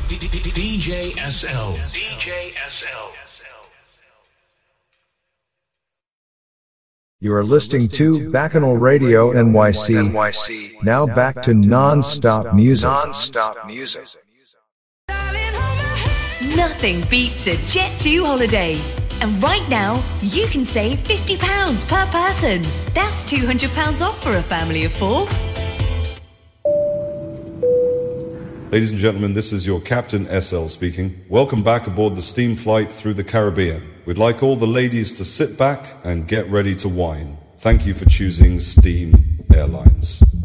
DJ SL. DJ SL. You are listening to Bacchanal Radio NYC. Now back to non-stop music. Nothing beats a Jet2 holiday. And right now, you can save £50 per person. That's £200 off for a family of 4. Ladies and gentlemen, this is your Captain SL speaking. Welcome back aboard the steam flight through the Caribbean. We'd like all the ladies to sit back and get ready to wine. Thank you for choosing Steam Airlines.